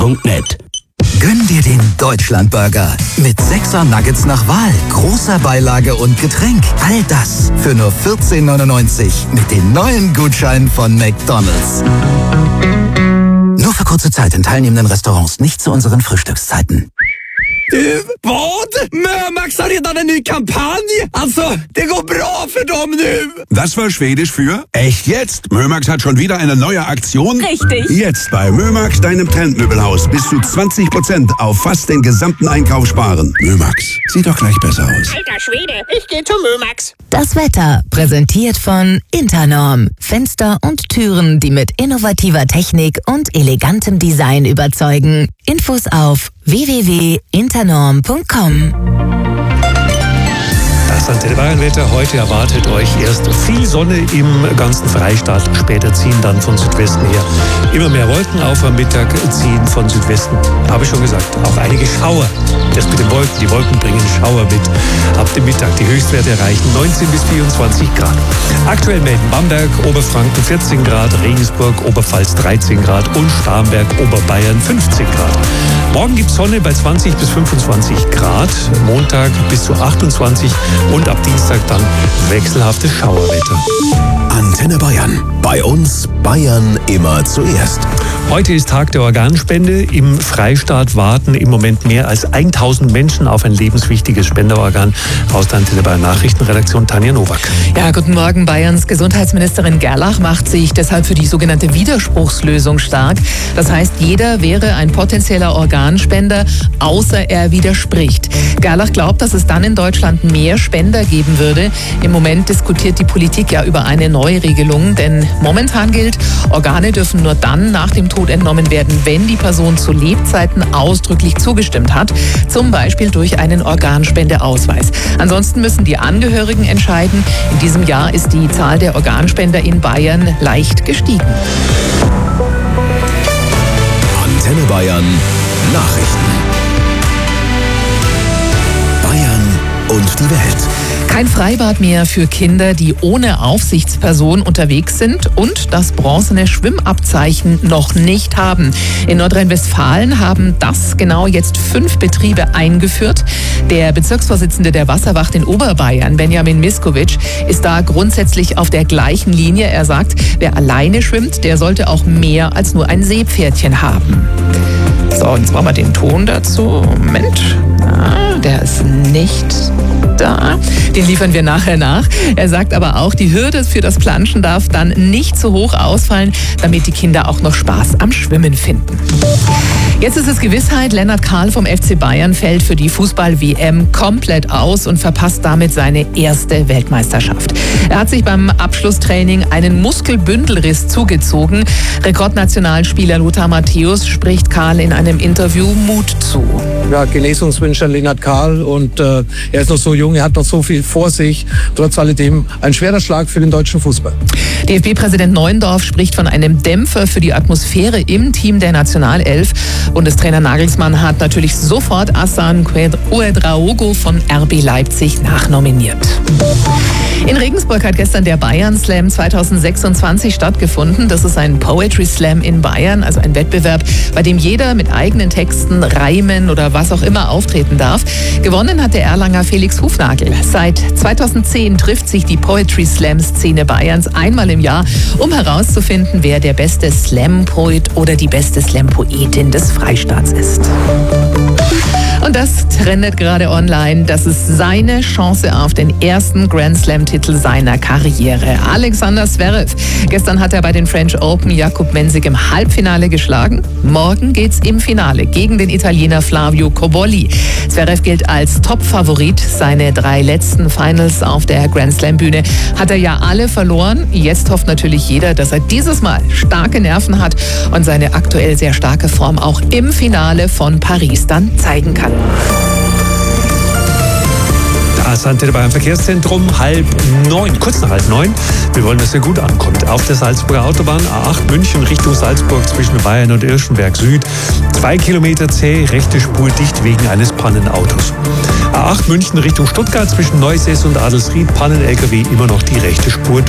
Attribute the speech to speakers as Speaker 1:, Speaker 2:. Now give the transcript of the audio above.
Speaker 1: Net.
Speaker 2: Gönn dir den Deutschlandburger mit 6er Nuggets nach Wahl, großer Beilage und Getränk. All das für nur 14,99 mit den neuen Gutscheinen von McDonald's. Nur für kurze Zeit in teilnehmenden Restaurants, nicht zu unseren Frühstückszeiten.
Speaker 1: Vad? Mömax har redan en ny kampanj? Alltså, det går bra für dem nu.
Speaker 3: Das war Schwedisch für echt jetzt. Mömax hat schon wieder eine neue Aktion.
Speaker 4: Richtig.
Speaker 3: Jetzt bei Mömax, deinem Trendmöbelhaus, bis zu 20% auf fast den gesamten Einkauf sparen. Mömax, sieht doch gleich besser aus.
Speaker 4: Alter Schwede, ich gehe zu Mömax.
Speaker 5: Das Wetter, präsentiert von Internorm. Fenster und Türen, die mit innovativer Technik und elegantem Design überzeugen. Infos auf www.internorm.com.
Speaker 6: Das Antenne Bayern-Wetter. Heute erwartet euch erst viel Sonne im ganzen Freistaat. Später ziehen dann von Südwesten her immer mehr Wolken auf. Am Mittag ziehen von Südwesten, habe ich schon gesagt, auch einige Schauer. Das mit den Wolken. Die Wolken bringen Schauer mit. Ab dem Mittag die Höchstwerte erreichen 19 bis 24 Grad. Aktuell melden Bamberg, Oberfranken 14 Grad, Regensburg, Oberpfalz 13 Grad und Starnberg, Oberbayern 15 Grad. Morgen gibt es Sonne bei 20 bis 25 Grad. Montag bis zu 28 und ab Dienstag dann wechselhaftes Schauerwetter.
Speaker 7: Antenne Bayern. Bei uns Bayern immer zuerst.
Speaker 6: Heute ist Tag der Organspende. Im Freistaat warten im Moment mehr als 1000 Menschen auf ein lebenswichtiges Spenderorgan. Aus der Antenne Bayern Nachrichtenredaktion Tanja Nowak.
Speaker 8: Ja, guten Morgen. Bayerns Gesundheitsministerin Gerlach macht sich deshalb für die sogenannte Widerspruchslösung stark. Das heißt, jeder wäre ein potenzieller Organspender, außer er widerspricht. Gerlach glaubt, dass es dann in Deutschland mehr Spender geben würde. Im Moment diskutiert die Politik ja über eine Neuregelung, denn momentan gilt, Organe dürfen nur dann nach dem Tod entnommen werden, wenn die Person zu Lebzeiten ausdrücklich zugestimmt hat, zum Beispiel durch einen Organspendeausweis. Ansonsten müssen die Angehörigen entscheiden. In diesem Jahr ist die Zahl der Organspender in Bayern leicht gestiegen.
Speaker 7: Antenne Bayern Nachrichten. Bayern und die Welt.
Speaker 8: Kein Freibad mehr für Kinder, die ohne Aufsichtsperson unterwegs sind und das bronzene Schwimmabzeichen noch nicht haben. In Nordrhein-Westfalen haben das genau jetzt 5 Betriebe eingeführt. Der Bezirksvorsitzende der Wasserwacht in Oberbayern, Benjamin Miskowitsch, ist da grundsätzlich auf der gleichen Linie. Er sagt, wer alleine schwimmt, der sollte auch mehr als nur ein Seepferdchen haben. So, jetzt machen wir den Ton dazu. Moment. Der ist nicht da. Den liefern wir nachher nach. Er sagt aber auch, die Hürde für das Planschen darf dann nicht zu hoch ausfallen, damit die Kinder auch noch Spaß am Schwimmen finden. Jetzt ist es Gewissheit, Lennart Kahl vom FC Bayern fällt für die Fußball-WM komplett aus und verpasst damit seine erste Weltmeisterschaft. Er hat sich beim Abschlusstraining einen Muskelbündelriss zugezogen. Rekordnationalspieler Lothar Matthäus spricht Kahl in einem Interview Mut zu.
Speaker 9: Ja, Genesungswünsche an Lennart Kahl und er ist noch so jung, er hat noch so viel vor sich. Trotz alledem ein schwerer Schlag für den deutschen Fußball.
Speaker 8: DFB-Präsident Neuendorf spricht von einem Dämpfer für die Atmosphäre im Team der Nationalelf. Bundestrainer Nagelsmann hat natürlich sofort Hassan Ouedraogo von RB Leipzig nachnominiert. In Regensburg hat gestern der Bayern Slam 2026 stattgefunden. Das ist ein Poetry Slam in Bayern, also ein Wettbewerb, bei dem jeder mit eigenen Texten, Reimen oder was auch immer auftreten darf. Gewonnen hat der Erlanger Felix Hufnagel. Seit 2010 trifft sich die Poetry Slam-Szene Bayerns einmal im Jahr, um herauszufinden, wer der beste Slam-Poet oder die beste Slam-Poetin des Freistaats ist. Und das trendet gerade online. Das ist seine Chance auf den ersten Grand Slam-Titel seiner Karriere. Alexander Zverev. Gestern hat er bei den French Open Jakub Mensik im Halbfinale geschlagen. Morgen geht's im Finale gegen den Italiener Flavio Cobolli. Zverev gilt als Top-Favorit. Seine 3 letzten Finals auf der Grand Slam-Bühne hat er ja alle verloren. Jetzt hofft natürlich jeder, dass er dieses Mal starke Nerven hat und seine aktuell sehr starke Form auch im Finale von Paris dann zeigen kann.
Speaker 6: Das Antenne Bayern Verkehrszentrum 8:30, kurz nach 8:30. Wir wollen, dass er gut ankommt. Auf der Salzburger Autobahn A8 München Richtung Salzburg zwischen Bayern und Irschenberg Süd. 2 Kilometer zäh, rechte Spur dicht wegen eines Pannenautos. A8 München Richtung Stuttgart zwischen Neusäß und Adelsried, Pannen-LKW immer noch die rechte Spur.